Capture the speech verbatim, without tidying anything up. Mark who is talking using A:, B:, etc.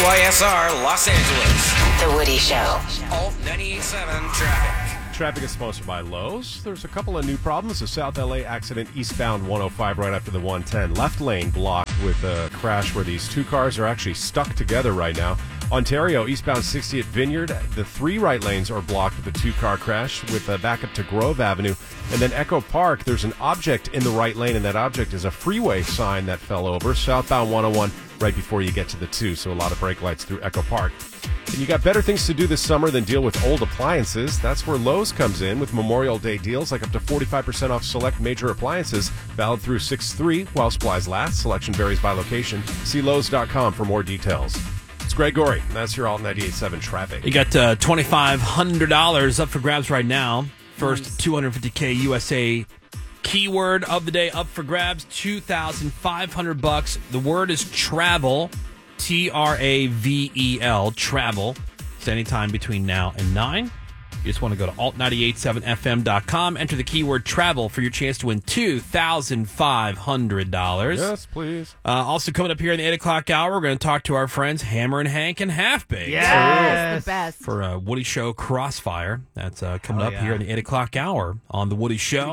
A: Y S R Los Angeles.
B: The Woody Show.
A: Alt ninety-eight point seven traffic.
C: Traffic is sponsored by Lowe's. There's a couple of new problems. A South L A accident eastbound one oh five right after the one ten. Left lane blocked with a crash where these two cars are actually stuck together right now. Ontario, eastbound sixtieth Vineyard. The three right lanes are blocked with a two-car crash with a backup to Grove Avenue. And then Echo Park, there's an object in the right lane, and that object is a freeway sign that fell over. Southbound one oh one right before you get to the two, so a lot of brake lights through Echo Park. And you got better things to do this summer than deal with old appliances. That's where Lowe's comes in with Memorial Day deals like up to forty-five percent off select major appliances. Valid through six three while supplies last. Selection varies by location. See Lowe's dot com for more details. It's Greg Gorey, and that's your Alt ninety-eight point seven traffic.
D: You got uh, twenty-five hundred dollars up for grabs right now. First
E: Nice.
D: two hundred fifty K U S A keyword of the day up for grabs. two thousand five hundred bucks. The word is travel. T R A V E L, travel. It's anytime between now and nine. You just want to go to alt nine eight seven F M dot com, enter the keyword travel for your chance to win two thousand five hundred dollars.
C: Yes, please.
D: Uh, also coming up here in the eight o'clock hour, we're going to talk to our friends Hammer and Hank and Half Baked.
E: Yes, the best.
D: For a Woody Show Crossfire. That's uh, coming
E: Oh,
D: up
E: yeah.
D: here in the eight o'clock hour on the Woody Show.